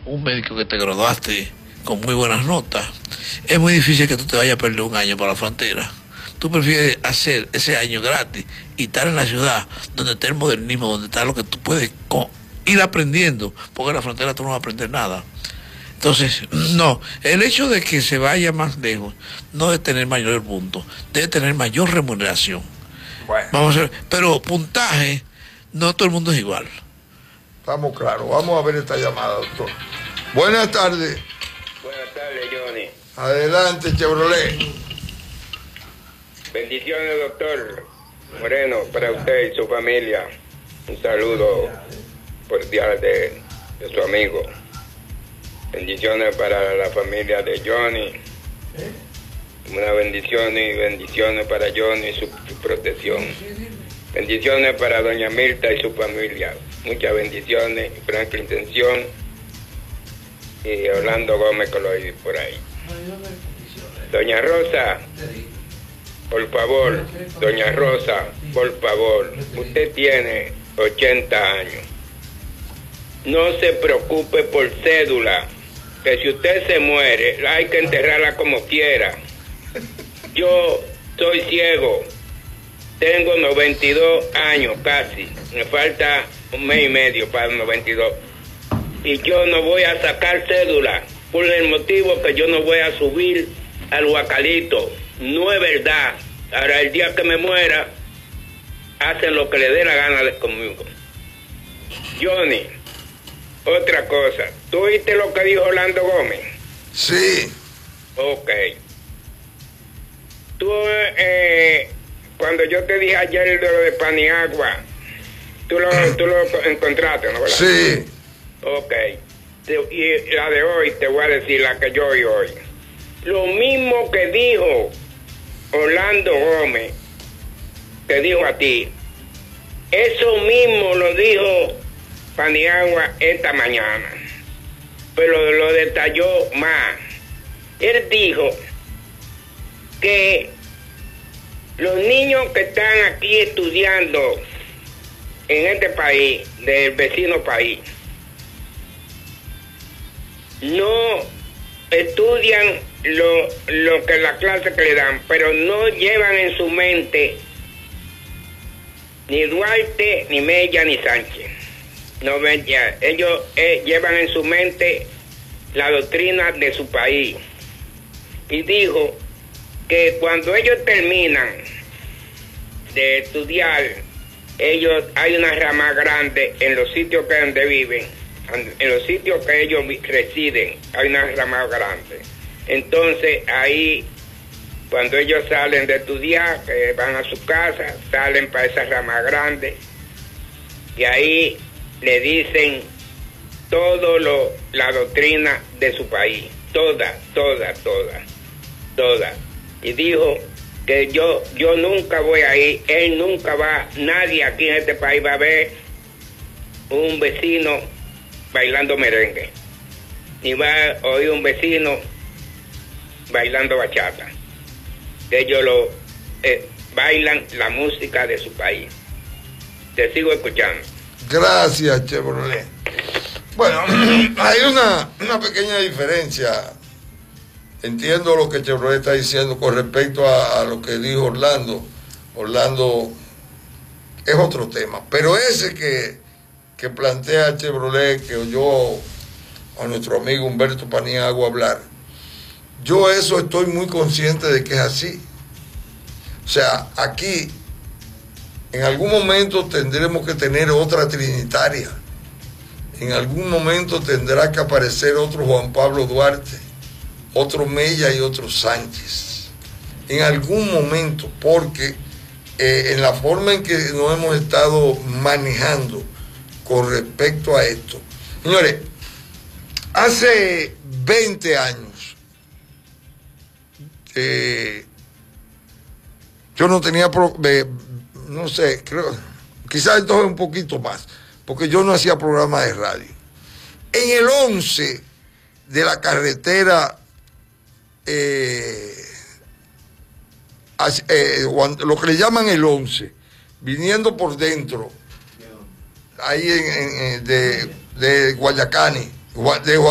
un médico que te graduaste con muy buenas notas, es muy difícil que tú te vayas a perder un año para la frontera. Tú prefieres hacer ese año gratis y estar en la ciudad donde está el modernismo, donde está lo que tú puedes ir aprendiendo, porque en la frontera tú no vas a aprender nada. Entonces, no, el hecho de que se vaya más lejos no debe tener mayor punto, debe tener mayor remuneración. Bueno. Vamos a ver, pero puntaje, no todo el mundo es igual. Estamos claros. Vamos a ver esta llamada, doctor. Buenas tardes. Buenas tardes, Johnny. Adelante, Chevrolet. Bendiciones, doctor Moreno, para usted y su familia. Un saludo por el día de su amigo. Bendiciones para la familia de Johnny. Una bendición y bendiciones para Johnny y su protección. Bendiciones para doña Mirta y su familia. Muchas bendiciones. Franklin Tensión y Orlando Gómez Coloy por ahí. Doña Rosa, por favor, doña Rosa, por favor, usted tiene 80 años. No se preocupe por cédula, que si usted se muere, hay que enterrarla como quiera. Yo soy ciego, tengo 92 años casi, me falta un mes y medio para 92. Y yo no voy a sacar cédula, por el motivo que yo no voy a subir al Huacalito. No es verdad. Ahora el día que me muera, hacen lo que le dé la gana conmigo. Johnny, otra cosa. ¿Tú oíste lo que dijo Orlando Gómez? Sí. Ok. Tú, cuando yo te dije ayer de lo de Paniagua, tú lo encontraste, ¿no? ¿Verdad? Sí. Ok. Y la de hoy, te voy a decir la que yo oí hoy. Lo mismo que dijo Orlando Gómez, te dijo a ti, eso mismo lo dijo Paniagua esta mañana, pero lo detalló más. Él dijo que los niños que están aquí estudiando en este país, del vecino país, no estudian lo que la clase que le dan, pero no llevan en su mente ni Duarte, ni Mella, ni Sánchez. No ven ya. Ellos llevan en su mente la doctrina de su país. Y dijo que cuando ellos terminan de estudiar, hay una rama grande en los sitios que donde viven, en los sitios que ellos residen, hay una rama grande. Entonces ahí, cuando ellos salen de estudiar, van a su casa, salen para esa rama grande, y ahí le dicen la doctrina de su país, toda. Y dijo que yo nunca voy a ir, él nunca va, nadie aquí en este país va a ver un vecino bailando merengue, ni va a oír un vecino bailando bachata. Ellos bailan la música de su país. Te sigo escuchando. Gracias, Chevrolet. Bueno, hay una pequeña diferencia. Entiendo lo que Chevrolet está diciendo con respecto a lo que dijo Orlando. Orlando es otro tema. Pero ese que plantea Chevrolet, que oyó a nuestro amigo Humberto Paniagua hablar, yo eso estoy muy consciente de que es así. O sea, aquí en algún momento tendremos que tener otra trinitaria. En algún momento tendrá que aparecer otro Juan Pablo Duarte, otro Mella y otro Sánchez. En algún momento, porque en la forma en que nos hemos estado manejando con respecto a esto. Señores, hace 20 años, yo no tenía, no sé, creo, quizás entonces un poquito más, porque yo no hacía programa de radio. En el 11 de la carretera, lo que le llaman el 11, viniendo por dentro, ahí de Guayacani, de